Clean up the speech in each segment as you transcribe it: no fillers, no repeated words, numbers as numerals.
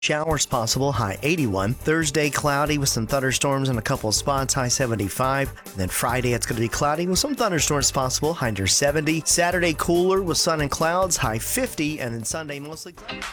Showers possible, high 81. Thursday, cloudy with some thunderstorms in a couple of spots, high 75. And then Friday, it's going to be cloudy with some thunderstorms possible, high near 70. Saturday, cooler with sun and clouds, high 50. And then Sunday, mostly cloudy.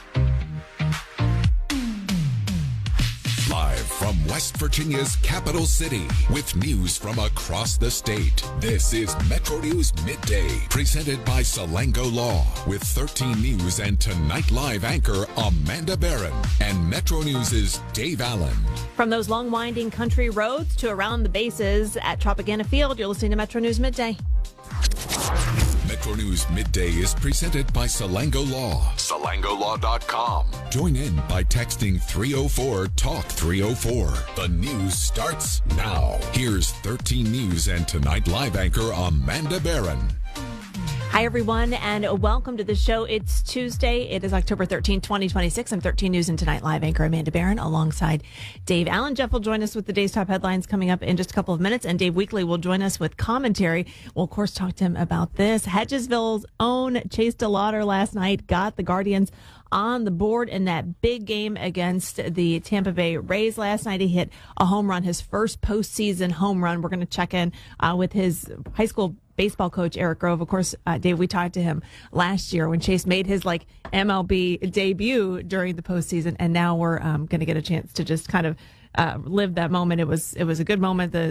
Live from West Virginia's capital city with news from across the state. This is Metro News Midday, presented by Salango Law with 13 News and Tonight Live anchor Amanda Barron and Metro News' Dave Allen. From those long winding country roads to around the bases at Tropicana Field, you're listening to Metro News Midday. Metro News Midday is presented by Salango Law. SalangoLaw.com. Join in by texting 304-TALK-304. The news starts now. Here's 13 News and Tonight Live anchor Amanda Barron. Hi, everyone, and welcome to the show. It's Tuesday. It is October 13, 2026. I'm 13 News and Tonight Live anchor Amanda Barron alongside Dave Allen. Jeff will join us with the day's top headlines coming up in just a couple of minutes, and Dave Weekley will join us with commentary. We'll, of course, talk to him about this. Hedgesville's own Chase DeLauder last night got the Guardians on the board in that big game against the Tampa Bay Rays last night. He hit a home run, his first postseason home run. We're going to check in with his high school baseball coach, Eric Grove. Of course, Dave, we talked to him last year when Chase made his MLB debut during the postseason, and now we're going to get a chance to just kind of live that moment. It was a good moment. The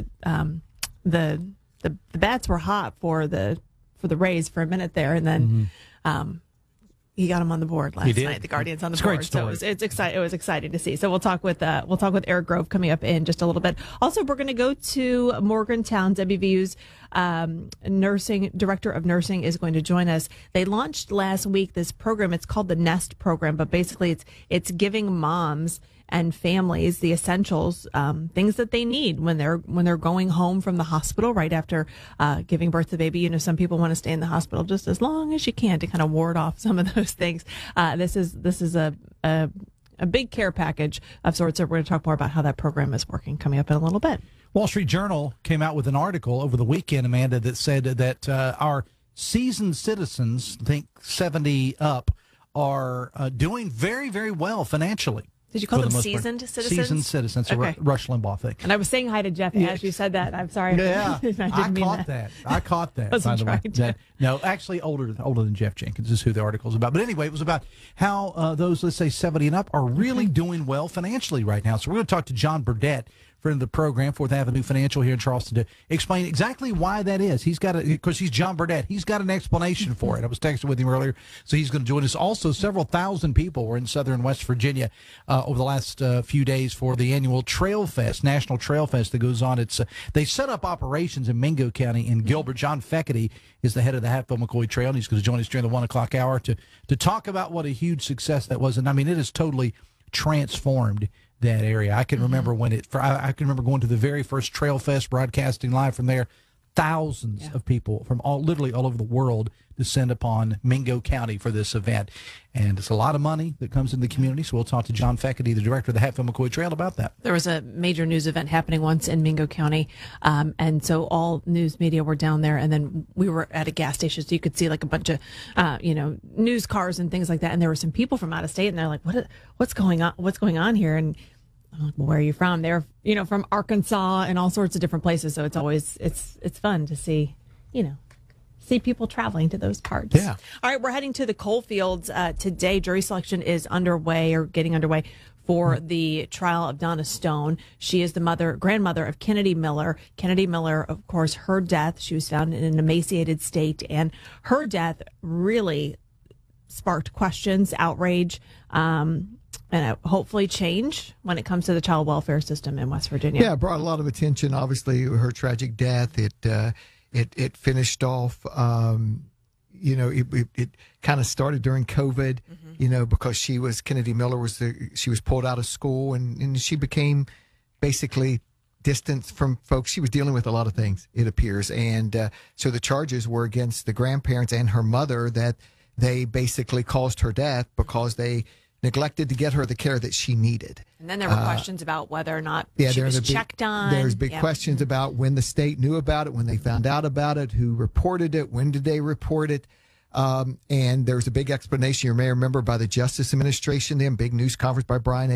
bats were hot for the Rays for a minute there, and then he got him on the board last night. The Guardians on the board. So it was exciting to see. So we'll talk with Eric Grove coming up in just a little bit. Also, we're going to go to Morgantown. WVU's director of nursing is going to join us. They launched last week this program. It's called the Nest program, but basically it's giving moms and families the essentials, things that they need when they're going home from the hospital right after giving birth to the baby. You know, some people want to stay in the hospital just as long as you can to kind of ward off some of those things. This is a big care package of sorts. So we're going to talk more about how that program is working coming up in a little bit. Wall Street Journal came out with an article over the weekend, Amanda, that said that our seasoned citizens, I think 70 up, are doing very, very well financially. Did you call them seasoned citizens? Seasoned citizens, okay. A Rush Limbaugh thing. And I was saying hi to Jeff as you said that. I'm sorry. Yeah, I caught that. Wasn't trying to. No, actually older than Jeff Jenkins is who the article is about. But anyway, it was about how those, let's say, 70 and up are really doing well financially right now. So we're going to talk to John Burdett, friend of the program, Fourth Avenue Financial here in Charleston, to explain exactly why that is. Because he's John Burdett. He's got an explanation for it. I was texting with him earlier, so he's going to join us. Also, several thousand people were in southern West Virginia over the last few days for the annual Trail Fest, National Trail Fest that goes on. They set up operations in Mingo County in Gilbert. John Feckety is the head of the Hatfield-McCoy Trail, and he's going to join us during the 1 o'clock hour to talk about what a huge success that was. And I mean, it has totally transformed that area. I can remember I can remember going to the very first Trail Fest, broadcasting live from there. Thousands of people from literally all over the world descend upon Mingo County for this event. And it's a lot of money that comes in the community. So we'll talk to John Feckety, the director of the Hatfield-McCoy Trail, about that. There was a major news event happening once in Mingo County. And so all news media were down there. And then we were at a gas station. So you could see a bunch of, news cars and things like that. And there were some people from out of state. And they're like, what's going on? What's going on here? And I'm like, well, where are you from? They're, from Arkansas and all sorts of different places. So it's always, it's fun to see, see people traveling to those parts. Yeah. All right, we're heading to the coal fields today. Jury selection is underway or getting underway for the trial of Donna Stone. She is the grandmother of Kennedy Miller. Kennedy Miller, of course, her death, she was found in an emaciated state, and her death really sparked questions, outrage, and hopefully change when it comes to the child welfare system in West Virginia. Yeah, it brought a lot of attention. Obviously, her tragic death. It finished off. It kind of started during COVID. Because Kennedy Miller she was pulled out of school and she became basically distanced from folks. She was dealing with a lot of things, it appears, and so the charges were against the grandparents and her mother that they basically caused her death because they neglected to get her the care that she needed. And then there were questions about whether or not she was checked on. There's big questions about when the state knew about it, when they found out about it, who reported it, when did they report it. And there was a big explanation, you may remember, by the Justice Administration, then big news conference by Brian